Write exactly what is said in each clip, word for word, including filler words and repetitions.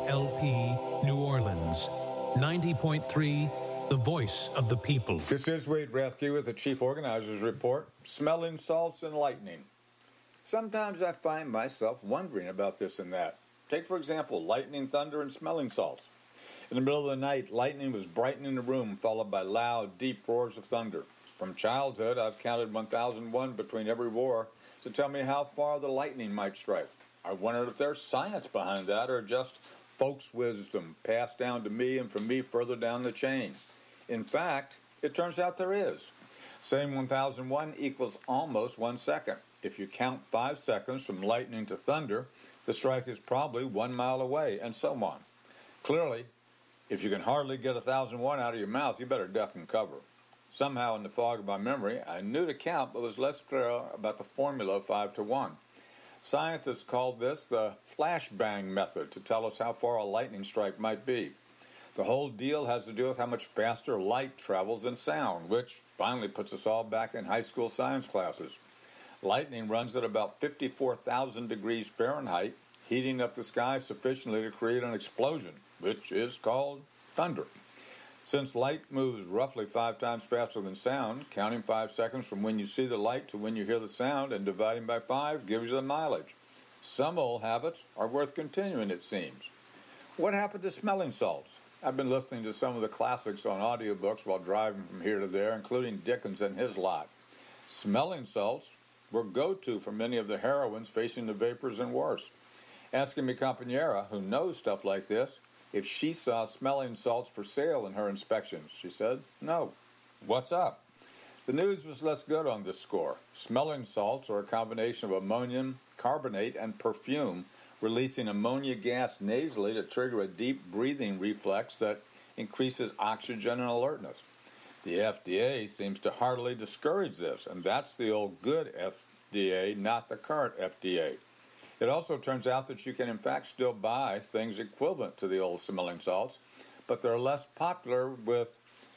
L P, New Orleans. ninety point three, the voice of the people. This is Wade Rathke with the Chief Organizer's Report, Smelling Salts and Lightning. Sometimes I find myself wondering about this and that. Take, for example, lightning, thunder, and smelling salts. In the middle of the night, lightning was brightening the room, followed by loud, deep roars of thunder. From childhood, I've counted one thousand one between every roar to tell me how far the lightning might strike. I wondered if there's science behind that or just folks' wisdom passed down to me and from me further down the chain. In fact, it turns out there is. Saying one thousand one equals almost one second. If you count five seconds from lightning to thunder, the strike is probably one mile away, and so on. Clearly, if you can hardly get one thousand one out of your mouth, you better duck and cover. Somehow, in the fog of my memory, I knew to count, but was less clear about the formula of five to one. Scientists called this the flashbang method to tell us how far a lightning strike might be. The whole deal has to do with how much faster light travels than sound, which finally puts us all back in high school science classes. Lightning runs at about fifty-four thousand degrees Fahrenheit, heating up the sky sufficiently to create an explosion, which is called thunder. Since light moves roughly five times faster than sound, counting five seconds from when you see the light to when you hear the sound and dividing by five gives you the mileage. Some old habits are worth continuing, it seems. What happened to smelling salts? I've been listening to some of the classics on audiobooks while driving from here to there, including Dickens and his lot. Smelling salts were go-to for many of the heroines facing the vapors and worse. Asking me Campagnera, who knows stuff like this, if she saw smelling salts for sale in her inspections. She said, no. What's up? The news was less good on this score. Smelling salts are a combination of ammonium carbonate and perfume, releasing ammonia gas nasally to trigger a deep breathing reflex that increases oxygen and alertness. The F D A seems to heartily discourage this, and that's the old good F D A, not the current F D A. It also turns out that you can in fact still buy things equivalent to the old smelling salts, but they're less popular with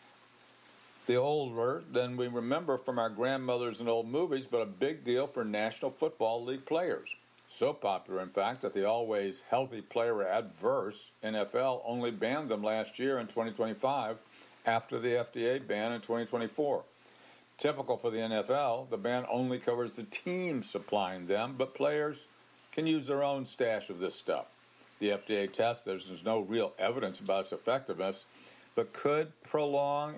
the older than we remember from our grandmothers and old movies, but a big deal for National Football League players. So popular, in fact, that the always healthy player adverse N F L only banned them last year in twenty twenty-five after the F D A ban in twenty twenty-four. Typical for the N F L, the ban only covers the team supplying them, but players can use their own stash of this stuff. The F D A tests there's no real evidence about its effectiveness, but could prolong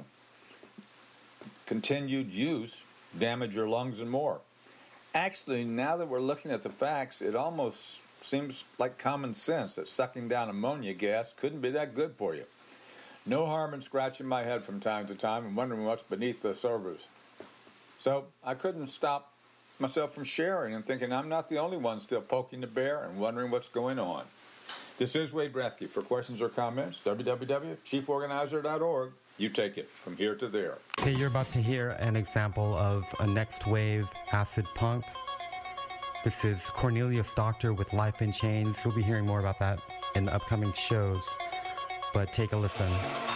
continued use, damage your lungs and more. Actually, now that we're looking at the facts, it almost seems like common sense that sucking down ammonia gas couldn't be that good for you. No harm in scratching my head from time to time and wondering what's beneath the surface. So I couldn't stop myself from sharing and thinking I'm not the only one still poking the bear and wondering what's going on. This is Wade Rathke. For questions or comments, w w w dot chief organizer dot org. You take it from here to there. Okay, you're about to hear an example of a next wave acid punk. This is Cornelius Doctor with Life in Chains. We'll be hearing more about that in the upcoming shows, but take a listen.